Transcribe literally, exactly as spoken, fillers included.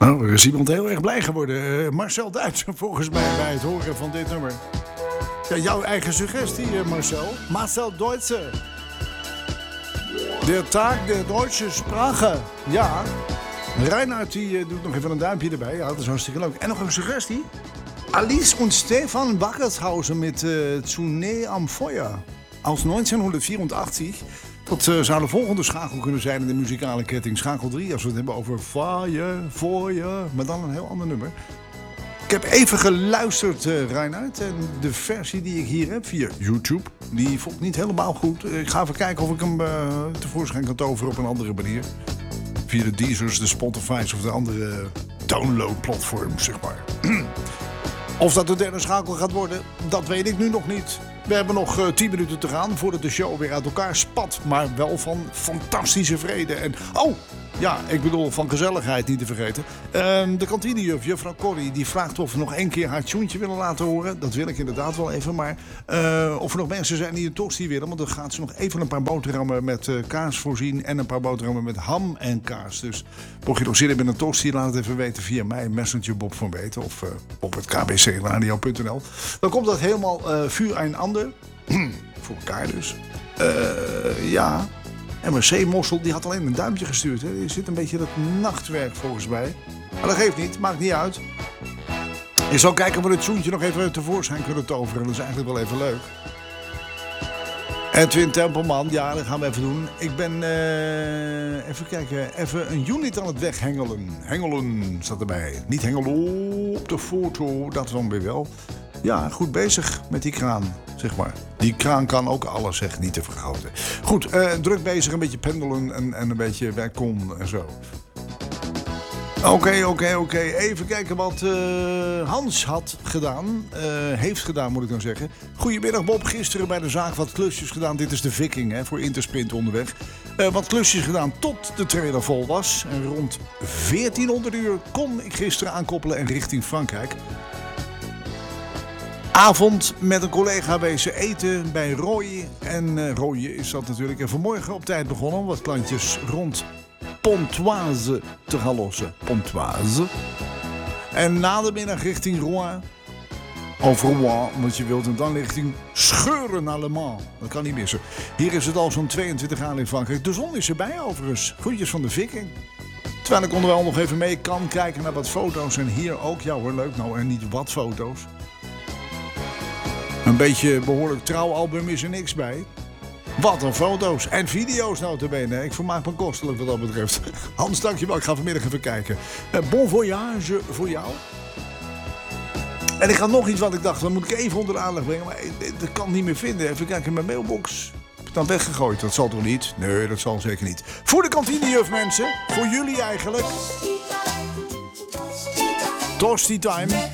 Nou, er is iemand heel erg blij geworden. Uh, Marcel Duitser, volgens mij, bij het horen van dit nummer. Ja, jouw eigen suggestie, uh, Marcel. Marcel Duitser. De taak der Deutsche Sprache. Ja. Reinhard die, uh, doet nog even een duimpje erbij. Ja, dat is hartstikke leuk. En nog een suggestie. Alice en Stefan Wackershausen met uh, Zune am Feuer. Aus negentienhonderdvierentachtig. Dat uh, zou de volgende schakel kunnen zijn in de muzikale ketting. Schakel drie, als we het hebben over Fire, Feuer. Maar dan een heel ander nummer. Ik heb even geluisterd, uh, Reinhard. En de versie die ik hier heb via YouTube, die vond ik niet helemaal goed. Ik ga even kijken of ik hem uh, tevoorschijn kan toveren op een andere manier. Via de Deezers, de Spotify's of de andere downloadplatforms, zeg maar. Of dat de derde schakel gaat worden, dat weet ik nu nog niet. We hebben nog uh, tien minuten te gaan voordat de show weer uit elkaar spat. Maar wel van fantastische vrede. En, oh, ja, ik bedoel van gezelligheid niet te vergeten. Uh, de kantinejuf, juffrouw Corrie, die vraagt of we nog één keer haar tjoentje willen laten horen. Dat wil ik inderdaad wel even. Maar uh, of er nog mensen zijn die een tosti willen. Want dan gaat ze nog even een paar boterhammen met uh, kaas voorzien. En een paar boterhammen met ham en kaas. Dus mocht je nog zin hebben in een tosti, laat het even weten via mij. Messenger Bob van Weten of uh, op het k b c radio punt n l. Dan komt dat helemaal uh, vuur en ander. Voor elkaar dus. Uh, ja. M R C Mossel die had alleen een duimpje gestuurd. Hè. Er zit een beetje dat nachtwerk volgens mij. Maar dat geeft niet. Maakt niet uit. Je zou kijken of we het zoentje nog even tevoorschijn kunnen toveren. Dat is eigenlijk wel even leuk. Edwin Tempelman. Ja, dat gaan we even doen. Ik ben uh, even kijken. Even een unit aan het weghengelen. Hengelen staat erbij. Niet hengelen op de foto. Dat dan weer wel. Ja, goed bezig met die kraan, zeg maar. Die kraan kan ook alles, zeg, niet te vergroten. Goed, uh, druk bezig, een beetje pendelen en, en een beetje werkkom en zo. Oké, okay, oké, okay, oké. Okay. Even kijken wat uh, Hans had gedaan. Uh, heeft gedaan, moet ik dan zeggen. Goedemiddag Bob, gisteren bij de zaak wat klusjes gedaan. Dit is de Viking, hè, voor Intersprint onderweg. Uh, wat klusjes gedaan tot de trailer vol was. En rond veertienhonderd uur kon ik gisteren aankoppelen en richting Frankrijk. Avond met een collega wezen eten bij Roy. En uh, Roy is dat natuurlijk. En vanmorgen op tijd begonnen om wat klantjes rond Pontoise te gaan lossen. Pontoise. En na de middag richting Rouen. Over Rouen, want je wilt. En dan richting Scheuren naar Le Mans. Dat kan niet missen. Hier is het al zo'n tweeëntwintig graden in Frankrijk. De zon is erbij overigens. Groetjes van de Viking. Terwijl ik onderwijl nog even mee kan kijken naar wat foto's. En hier ook. Ja hoor, leuk nou. En niet wat foto's. Een beetje behoorlijk trouwalbum is er niks bij. Wat een foto's en video's notabene. Ik vermaak me kostelijk wat dat betreft. Hans, dankjewel. Ik ga vanmiddag even kijken. Uh, bon voyage voor jou. En ik had nog iets wat ik dacht, dat moet ik even onder de aandacht brengen. Maar dat kan ik niet meer vinden. Even kijken in mijn mailbox. Heb ik het dan weggegooid? Dat zal toch niet? Nee, dat zal zeker niet. Voor de kantinejuf, mensen. Voor jullie eigenlijk. Tosti time.